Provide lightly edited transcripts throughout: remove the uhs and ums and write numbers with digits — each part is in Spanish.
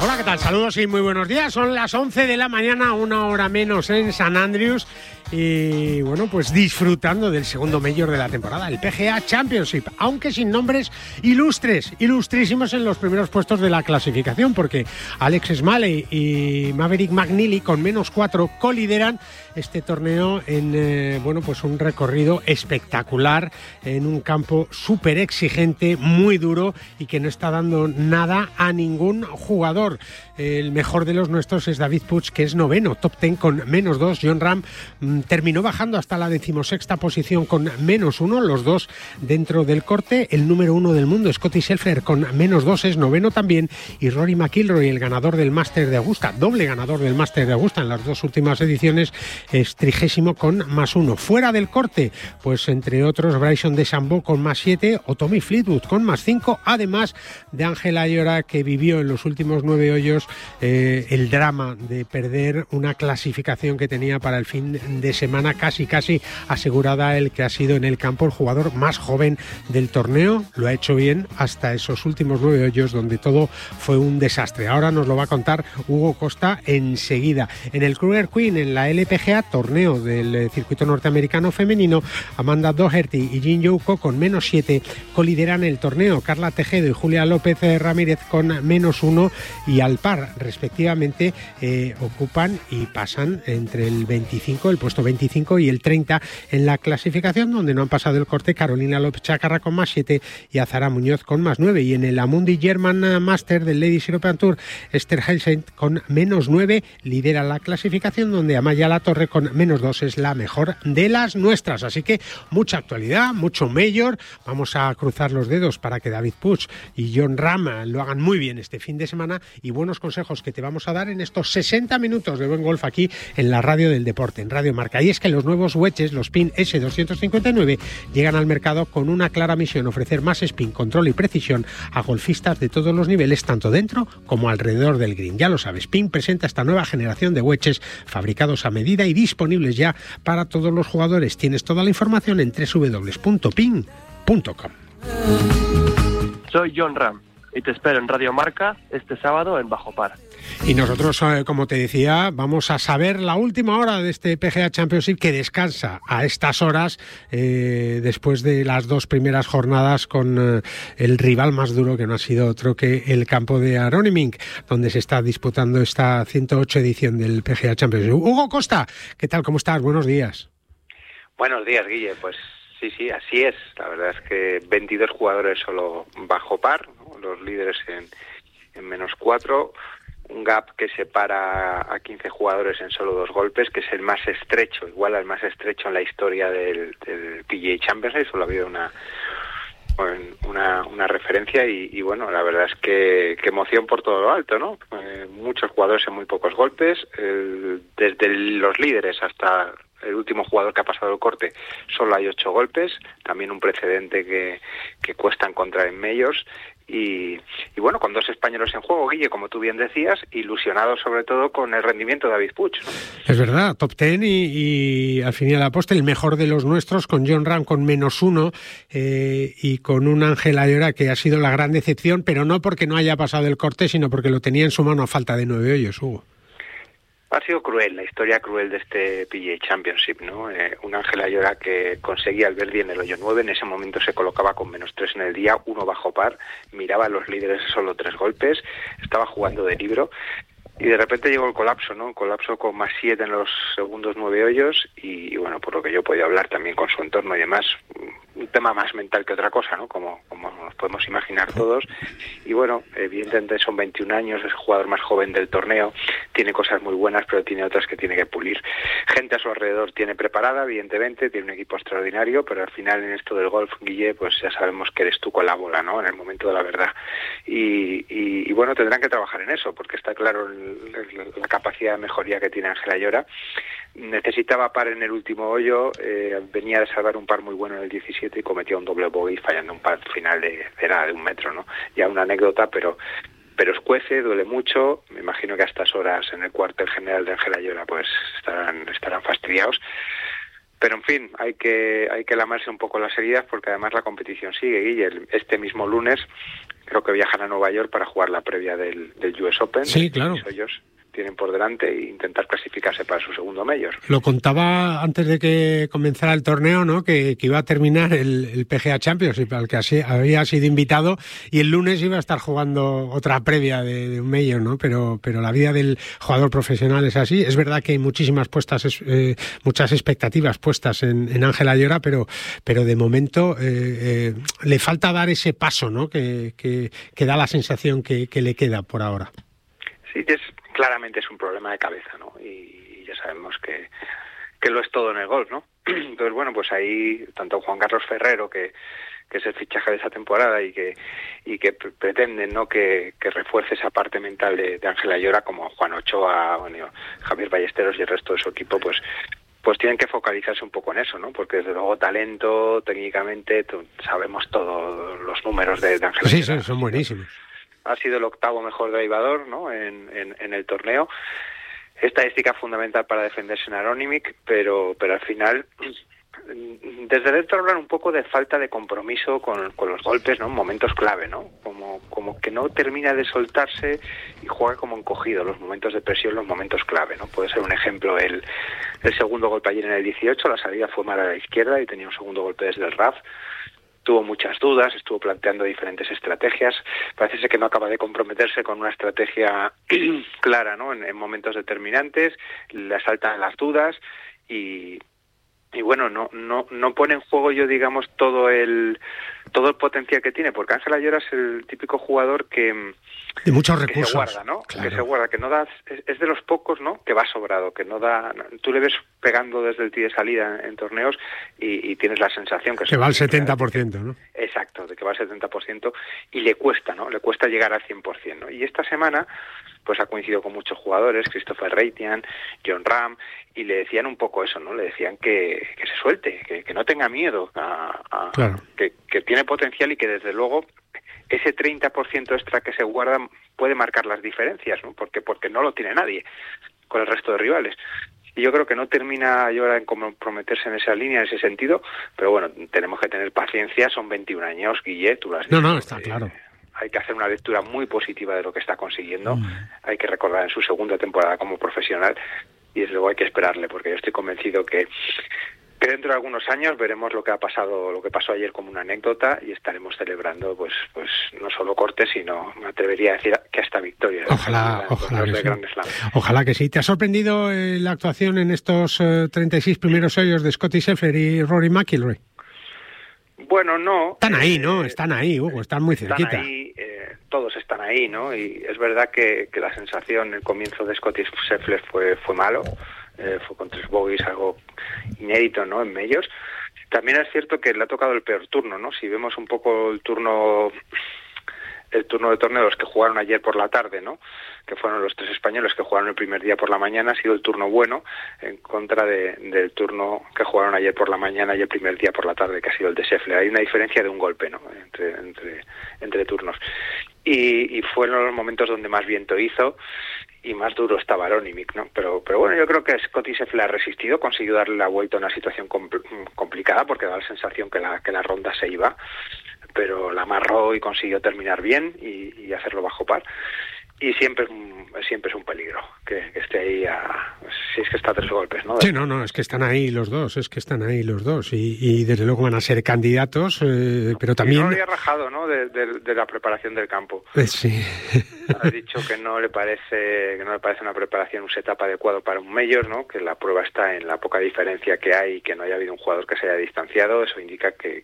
Hola, ¿qué tal? Saludos y muy buenos días. Son las 11 de la mañana, una hora menos en San Andrews. Y bueno, pues disfrutando del segundo Major de la temporada, el PGA Championship, aunque sin nombres ilustrísimos en los primeros puestos de la clasificación, porque Alex Smalley y Maverick McNealy con -4 colideran este torneo en pues un recorrido espectacular en un campo súper exigente, muy duro y que no está dando nada a ningún jugador. El mejor de los nuestros es David Puig, que es noveno, top 10 con -2. Jon Rahm terminó bajando hasta la 16ª posición con -1, los dos dentro del corte. El número 1 del mundo, Scottie Scheffler, con -2, es noveno también. Y Rory McIlroy, el ganador del Máster de Augusta, doble ganador del Máster de Augusta en las dos últimas ediciones, es 30º con +1. Fuera del corte, pues entre otros Bryson DeChambeau con +7 o Tommy Fleetwood con +5, además de Ángel Ayora, que vivió en los últimos 9 hoyos el drama de perder una clasificación que tenía para el fin de semana casi asegurada, el que ha sido en el campo el jugador más joven del torneo. Lo ha hecho bien hasta esos últimos 9 hoyos donde todo fue un desastre. Ahora nos lo va a contar Hugo Costa enseguida. En el Kruger Queen, en la LPGA, torneo del circuito norteamericano femenino, Amanda Doherty y Jin Young Ko con -7 colideran el torneo. Carla Tejedo y Julia López Ramírez con -1 y al par respectivamente ocupan y pasan entre el puesto 25 y el 30 en la clasificación, donde no han pasado el corte Carolina López Chacarra con +7 y Azara Muñoz con +9. Y en el Amundi German Master del Ladies European Tour, Esther Heilsen con -9 lidera la clasificación, donde Amaya Latorre con -2 es la mejor de las nuestras. Así que mucha actualidad, mucho Major. Vamos a cruzar los dedos para que David Puig y Jon Rahm lo hagan muy bien este fin de semana, y buenos consejos que te vamos a dar en estos 60 minutos de buen golf aquí en la radio del deporte, en Radio Marca. Y es que los nuevos wedges, los PIN S259, llegan al mercado con una clara misión: ofrecer más spin, control y precisión a golfistas de todos los niveles, tanto dentro como alrededor del green. Ya lo sabes, PIN presenta esta nueva generación de wedges fabricados a medida y disponibles ya para todos los jugadores. Tienes toda la información en www.pin.com. Soy Jon Rahm y te espero en Radio Marca este sábado en Bajo Par. Y nosotros, como te decía, vamos a saber la última hora de este PGA Championship, que descansa a estas horas después de las dos primeras jornadas con el rival más duro, que no ha sido otro que el campo de Aronimink, donde se está disputando esta 108 edición del PGA Championship. Hugo Costa, ¿qué tal? ¿Cómo estás? Buenos días. Buenos días, Guille. Pues sí, así es. La verdad es que 22 jugadores solo bajo par, ¿no? Los líderes en -4, un gap que separa a 15 jugadores en solo 2 golpes, que es el más estrecho, igual al más estrecho en la historia del PGA Championship. Solo ha habido una referencia y bueno, la verdad es que emoción por todo lo alto, ¿no? Muchos jugadores en muy pocos golpes, desde los líderes hasta el último jugador que ha pasado el corte, solo hay 8 golpes, también un precedente que cuesta encontrar en Majors. Y bueno, con 2 españoles en juego, Guille, como tú bien decías, ilusionado sobre todo con el rendimiento de David Puig, ¿no? Es verdad, top 10 y al fin y al poste el mejor de los nuestros, con Jon Rahm con -1 y con un Ángel Ayora que ha sido la gran decepción, pero no porque no haya pasado el corte, sino porque lo tenía en su mano a falta de 9 hoyos, Hugo. Ha sido cruel, la historia cruel de este PGA Championship, ¿no? Un Ángel Ayora que conseguía el birdie en el hoyo 9, en ese momento se colocaba con -3 en el día, 1 bajo par, miraba a los líderes solo 3 golpes, estaba jugando de libro, y de repente llegó el colapso, ¿no? Un colapso con +7 en los segundos 9 hoyos, y bueno, por lo que yo he podido hablar también con su entorno y demás, un tema más mental que otra cosa, ¿no? Como nos podemos imaginar todos. Y bueno, evidentemente son 21 años, es el jugador más joven del torneo, tiene cosas muy buenas, pero tiene otras que tiene que pulir. Gente a su alrededor tiene preparada, evidentemente, tiene un equipo extraordinario, pero al final en esto del golf, Guille, pues ya sabemos que eres tú con la bola, ¿no? En el momento de la verdad. Y bueno, tendrán que trabajar en eso, porque está claro la capacidad de mejoría que tiene Ángel Ayora. Necesitaba par en el último hoyo, venía de salvar un par muy bueno en el 17 y cometió un doble bogey fallando un par final de 1 metro, ¿no? Ya una anécdota, pero escuece, duele mucho. Me imagino que a estas horas en el cuartel general de Ángel Ayora pues estarán fastidiados. Pero en fin, hay que lamarse un poco las heridas porque además la competición sigue, y este mismo lunes creo que viajan a Nueva York para jugar la previa del US Open. Sí, claro. Ellos tienen por delante e intentar clasificarse para su segundo Major. Lo contaba antes de que comenzara el torneo, ¿no? Que iba a terminar el PGA Championship al que había sido invitado, y el lunes iba a estar jugando otra previa de un Major, ¿no? Pero la vida del jugador profesional es así. Es verdad que hay muchísimas muchas expectativas puestas en Ángel Ayora, pero de momento le falta dar ese paso, ¿no? Que da la sensación que le queda por ahora. Sí, claramente es un problema de cabeza, ¿no? Y ya sabemos que lo es todo en el golf, ¿no? Entonces, bueno, pues ahí tanto Juan Carlos Ferrero, que es el fichaje de esa temporada y que pretenden, ¿no?, que refuerce esa parte mental de Ángel Ayora, como Juan Ochoa, bueno, Javier Ballesteros y el resto de su equipo, pues tienen que focalizarse un poco en eso, ¿no? Porque desde luego talento, técnicamente, sabemos todos los números de Ángel Ayora. Sí, son buenísimos. Ha sido el 8º mejor drivador, ¿no?, en el torneo. Estadística fundamental para defenderse en Aronimik, pero al final, desde dentro hablan un poco de falta de compromiso con los golpes, ¿no?, en momentos clave, ¿no? Como que no termina de soltarse y juega como encogido los momentos de presión, los momentos clave, ¿no? Puede ser un ejemplo el segundo golpe ayer en el 18, la salida fue mal a la izquierda y tenía un segundo golpe desde el RAF. Tuvo muchas dudas, estuvo planteando diferentes estrategias. Parece ser que no acaba de comprometerse con una estrategia clara, ¿no?, en momentos determinantes. Le asaltan las dudas y bueno, no pone en juego, digamos, todo el potencial que tiene, porque Ángel Ayora es el típico jugador que de muchos recursos, se guarda, ¿no? Claro. Que se guarda, que no da, es de los pocos, ¿no?, que va sobrado, que no da. Tú le ves pegando desde el tee de salida en torneos y tienes la sensación que va al 70%, ¿no? Exacto, de que va al 70%, y le cuesta, ¿no? Le cuesta llegar al 100%, ¿no? Y esta semana pues ha coincidido con muchos jugadores, Christopher Reitian, Jon Rahm, y le decían un poco eso, ¿no? Le decían que se suelte, que no tenga miedo, claro, que tiene potencial y que desde luego ese 30% extra que se guarda puede marcar las diferencias, ¿no? Porque no lo tiene nadie con el resto de rivales. Y yo creo que no termina Ayora en comprometerse en esa línea, en ese sentido, pero bueno, tenemos que tener paciencia, son 21 años, Guille, tú lo has dicho. No, está claro. Hay que hacer una lectura muy positiva de lo que está consiguiendo, hay que recordar en su segunda temporada como profesional, y desde luego hay que esperarle, porque yo estoy convencido que dentro de algunos años veremos lo que pasó ayer como una anécdota, y estaremos celebrando pues no solo cortes, sino me atrevería a decir que hasta victorias. Ojalá que sí. Ojalá que sí. ¿Te ha sorprendido la actuación en estos 36 primeros hoyos de Scottie Scheffler y Rory McIlroy? Bueno, no. Están ahí, ¿no? Están ahí, Hugo, están muy cerquita. Están ahí, todos están ahí, ¿no? Y es verdad que la sensación, el comienzo de Scottie Scheffler fue malo. Fue con 3 bogies, algo inédito, ¿no?, en Majors. También es cierto que le ha tocado el peor turno, ¿no? Si vemos un poco el turno de torneos que jugaron ayer por la tarde, ¿no?, que fueron los 3 españoles que jugaron el primer día por la mañana, ha sido el turno bueno en contra del turno que jugaron ayer por la mañana y el primer día por la tarde, que ha sido el de Scheffler. Hay una diferencia de un golpe, ¿no?, entre turnos. Y fueron los momentos donde más viento hizo y más duro estaba Aronimik, ¿no? Pero bueno, yo creo que Scottie Scheffler ha resistido, consiguió darle la vuelta a una situación complicada, porque da la sensación que la ronda se iba, pero la amarró y consiguió terminar bien y hacerlo bajo par. Y siempre es un peligro que esté ahí si es que está a 3 golpes, ¿no? Sí, no, es que están ahí los dos, y desde luego van a ser candidatos, pero también... No había rajado, ¿no?, de la preparación del campo. Sí. Ha dicho que no le parece una preparación, un setup adecuado para un Major, ¿no?, que la prueba está en la poca diferencia que hay y que no haya habido un jugador que se haya distanciado. Eso indica que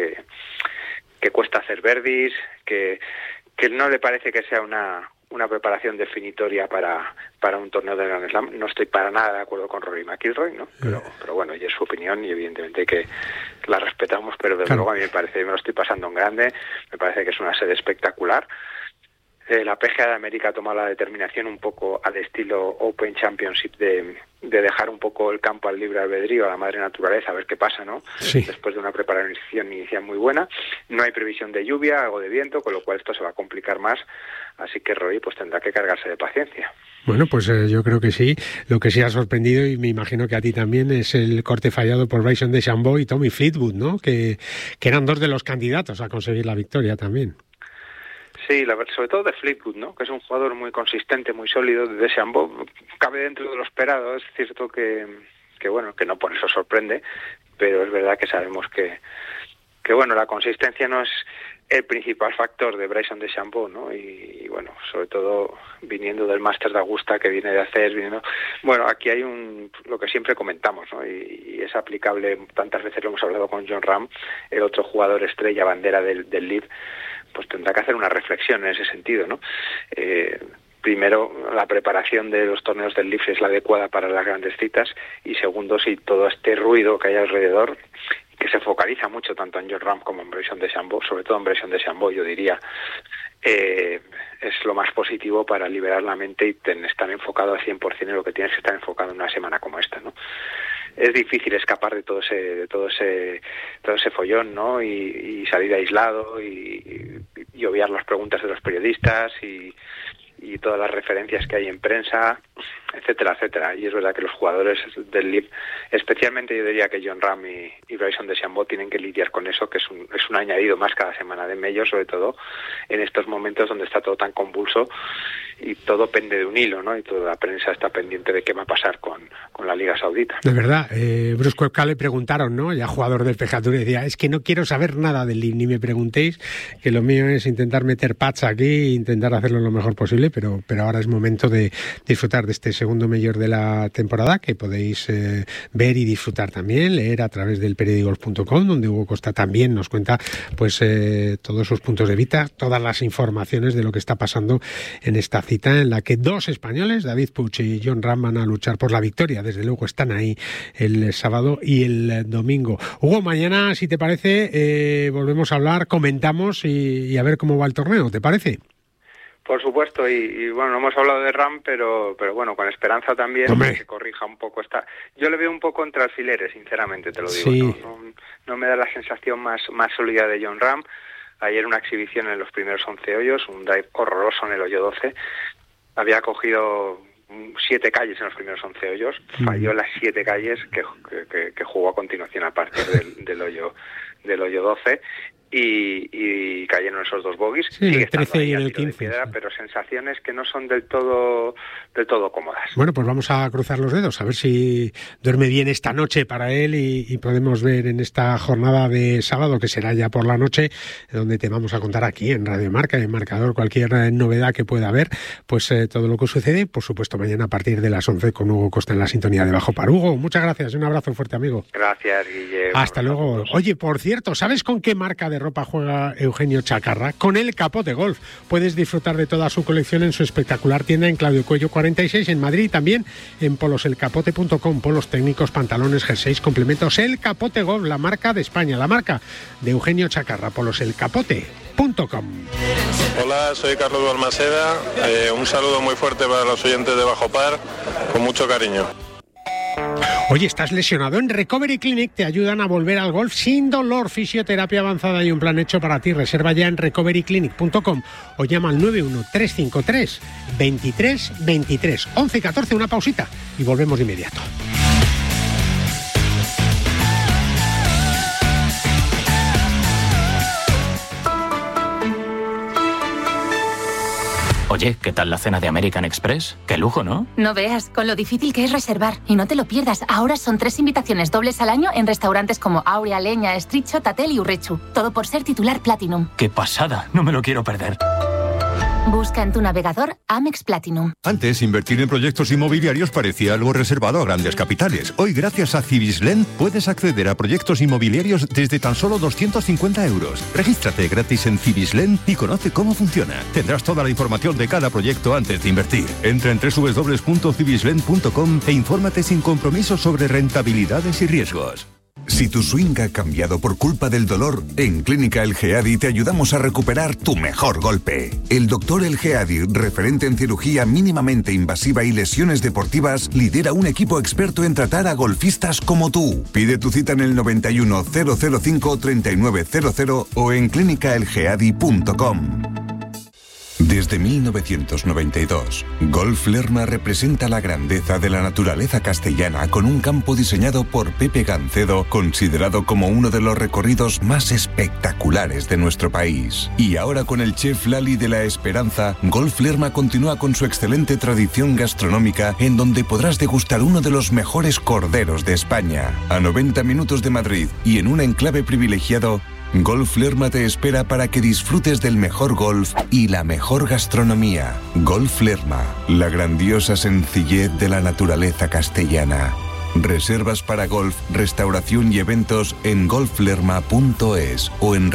cuesta hacer birdies, que no le parece que sea una preparación definitoria para un torneo de Grand Slam. No estoy para nada de acuerdo con Rory McIlroy, ¿no? Pero bueno, y es su opinión y evidentemente que la respetamos, pero desde luego a mí me lo estoy pasando en grande, me parece que es una sede espectacular. La PGA de América ha tomado la determinación un poco al estilo Open Championship de dejar un poco el campo al libre albedrío, a la madre naturaleza, a ver qué pasa, ¿no? Sí. Después de una preparación inicial muy buena. No hay previsión de lluvia, algo de viento, con lo cual esto se va a complicar más. Así que Rory pues tendrá que cargarse de paciencia. Bueno, pues yo creo que sí. Lo que sí ha sorprendido, y me imagino que a ti también, es el corte fallado por Bryson DeChambeau y Tommy Fleetwood, ¿no? Que eran dos de los candidatos a conseguir la victoria también. Sí, sobre todo de Fleetwood, ¿no? Que es un jugador muy consistente, muy sólido. De DeChambeau cabe dentro de lo esperado. Es cierto que bueno, que no por eso sorprende, pero es verdad que sabemos que bueno, la consistencia no es el principal factor de Bryson DeChambeau, ¿no? Y bueno, sobre todo viniendo del Masters de Augusta que viene de hacer, bueno, aquí hay lo que siempre comentamos, ¿no? Y es aplicable, tantas veces lo hemos hablado con Jon Rahm, el otro jugador estrella bandera del LIV, pues tendrá que hacer una reflexión en ese sentido, ¿no? Primero, la preparación de los torneos del LIV es la adecuada para las grandes citas, y segundo, si todo este ruido que hay alrededor, que se focaliza mucho tanto en Jon Rahm como en Bryson DeChambeau, sobre todo en Bryson DeChambeau, yo diría, es lo más positivo para liberar la mente y estar enfocado al 100% en lo que tienes que estar enfocado en una semana como esta, ¿no? Es difícil escapar de todo ese follón, ¿no? Y salir aislado y obviar las preguntas de los periodistas y todas las referencias que hay en prensa, etcétera, etcétera. Y es verdad que los jugadores del LIV, especialmente yo diría que Jon Rahm y Bryson DeChambeau, tienen que lidiar con eso, que es un añadido más cada semana de Major, sobre todo en estos momentos donde está todo tan convulso y todo pende de un hilo, ¿no? Y toda la prensa está pendiente de qué va a pasar con la Liga Saudita. De verdad, Bruce Koepka le preguntaron, ¿no? Ya jugador del PGA Tour, decía, es que no quiero saber nada del LIV, ni me preguntéis, que lo mío es intentar meter patch aquí e intentar hacerlo lo mejor posible, pero ahora es momento de disfrutar de este segundo Major de la temporada, que podéis ver y disfrutar también, leer a través del periodicogolf.com, donde Hugo Costa también nos cuenta pues todos sus puntos de vista, todas las informaciones de lo que está pasando en esta cita, en la que dos españoles, David Puig y Jon Rahm, van a luchar por la victoria. Desde luego están ahí el sábado y el domingo. Hugo, mañana, si te parece, volvemos a hablar, comentamos y a ver cómo va el torneo, ¿te parece? Por supuesto, y bueno, no hemos hablado de Rahm, pero bueno, con esperanza también de que corrija un poco esta. Yo le veo un poco entre alfileres, sinceramente, te lo digo. Sí. No me da la sensación más sólida de Jon Rahm. Ayer una exhibición en los primeros 11 hoyos, un drive horroroso en el hoyo 12. Había cogido 7 calles en los primeros 11 hoyos, falló las 7 calles que jugó a continuación a partir del hoyo 12. Y cayeron esos dos bogies. Sí, el 13 y el 15. Piedra, sí. Pero sensaciones que no son del todo cómodas. Bueno, pues vamos a cruzar los dedos, a ver si duerme bien esta noche para él y podemos ver en esta jornada de sábado, que será ya por la noche, donde te vamos a contar aquí en Radio Marca, en Marcador, cualquier novedad que pueda haber, pues todo lo que sucede, por supuesto, mañana a partir de las 11 con Hugo Costa en la sintonía de Bajo Par. Hugo, muchas gracias, un abrazo fuerte, amigo. Gracias, Guille. Hasta luego. Oye, por cierto, ¿sabes con qué marca de ropa juega Eugenio Chacarra? Con El Capote Golf. Puedes disfrutar de toda su colección en su espectacular tienda en Claudio Cuello 46 en Madrid, y también en poloselcapote.com. Polos técnicos, pantalones, jerseys, complementos. El Capote Golf, la marca de España, la marca de Eugenio Chacarra. poloselcapote.com. Hola, soy Carlos Balmaseda. Un saludo muy fuerte para los oyentes de Bajo Par, con mucho cariño. Oye, ¿estás lesionado? En Recovery Clinic te ayudan a volver al golf sin dolor. Fisioterapia avanzada y un plan hecho para ti. Reserva ya en recoveryclinic.com o llama al 91-353-2323. 11-14, una pausita y volvemos de inmediato. Oye, ¿qué tal la cena de American Express? ¡Qué lujo!, ¿no? No veas, con lo difícil que es reservar. Y no te lo pierdas, ahora son 3 invitaciones dobles al año en restaurantes como Aurea, Leña, Estricho, Tatel y Urrechu. Todo por ser titular Platinum. ¡Qué pasada! No me lo quiero perder. Busca en tu navegador Amex Platinum. Antes, invertir en proyectos inmobiliarios parecía algo reservado a grandes capitales. Hoy, gracias a Civislend, puedes acceder a proyectos inmobiliarios desde tan solo 250 euros. Regístrate gratis en Civislend y conoce cómo funciona. Tendrás toda la información de cada proyecto antes de invertir. Entra en www.civislend.com e infórmate sin compromiso sobre rentabilidades y riesgos. Si tu swing ha cambiado por culpa del dolor, en Clínica El Geadi te ayudamos a recuperar tu mejor golpe. El doctor El Geadi, referente en cirugía mínimamente invasiva y lesiones deportivas, lidera un equipo experto en tratar a golfistas como tú. Pide tu cita en el 91 005 3900 o en clinicaelgeadi.com. Desde 1992, Golf Lerma representa la grandeza de la naturaleza castellana con un campo diseñado por Pepe Gancedo, considerado como uno de los recorridos más espectaculares de nuestro país. Y ahora con el chef Lali de la Esperanza, Golf Lerma continúa con su excelente tradición gastronómica en donde podrás degustar uno de los mejores corderos de España. A 90 minutos de Madrid y en un enclave privilegiado, Golf Lerma te espera para que disfrutes del mejor golf y la mejor gastronomía. Golf Lerma, la grandiosa sencillez de la naturaleza castellana. Reservas para golf, restauración y eventos en golflerma.es o en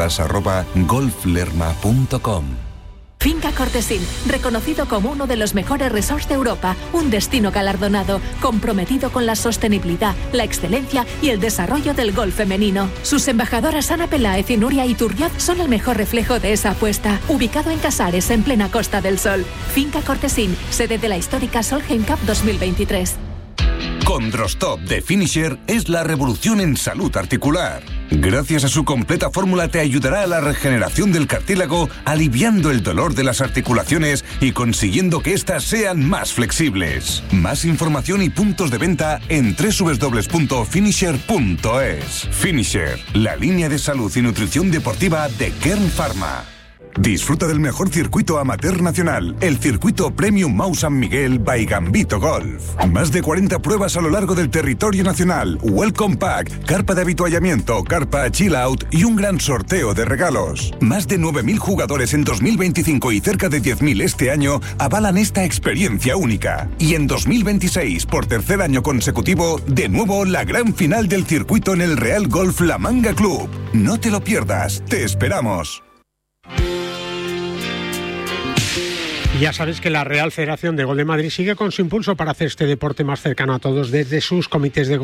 reservas@golflerma.com. Finca Cortesín, reconocido como uno de los mejores resorts de Europa, un destino galardonado, comprometido con la sostenibilidad, la excelencia y el desarrollo del golf femenino. Sus embajadoras Ana Peláez y Nuria Iturriaz son el mejor reflejo de esa apuesta. Ubicado en Casares, en plena Costa del Sol. Finca Cortesín, sede de la histórica Solheim Cup 2023. Condrostop de Finisher es la revolución en salud articular. Gracias a su completa fórmula te ayudará a la regeneración del cartílago, aliviando el dolor de las articulaciones y consiguiendo que éstas sean más flexibles. Más información y puntos de venta en www.finisher.es. Finisher, la línea de salud y nutrición deportiva de Kern Pharma. Disfruta del mejor circuito amateur nacional, el circuito Premium Mau San Miguel by Gambito Golf. Más de 40 pruebas a lo largo del territorio nacional, Welcome Pack, carpa de avituallamiento, carpa Chill Out y un gran sorteo de regalos. Más de 9.000 jugadores en 2025 y cerca de 10.000 este año avalan esta experiencia única. Y en 2026, por tercer año consecutivo, de nuevo la gran final del circuito en el Real Golf La Manga Club. No te lo pierdas, te esperamos. Ya sabes que la Real Federación de Golf de Madrid sigue con su impulso para hacer este deporte más cercano a todos desde sus comités de